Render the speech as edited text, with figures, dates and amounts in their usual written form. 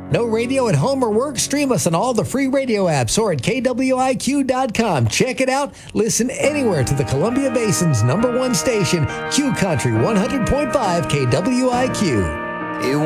No radio at home or work? Stream us on all the free radio apps or at KWIQ.com. Check it out. Listen anywhere to the Columbia Basin's #1 station, Q Country 100.5 KWIQ.